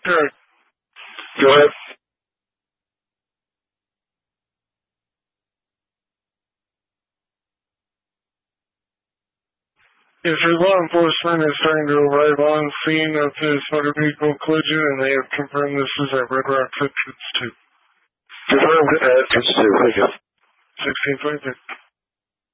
Sure. Go ahead. If your law enforcement is starting to arrive on scene of this motor vehicle collision and they have confirmed this is at Red Rock Entrance 2. Confirmed at Entrance 2. Thank you. 1623.